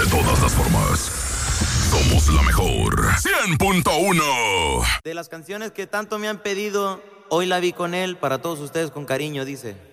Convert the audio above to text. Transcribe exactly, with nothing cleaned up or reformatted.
todas las formas. Somos la mejor. cien punto uno. De las canciones que tanto me han pedido, hoy la vi con él, para todos ustedes con cariño, dice.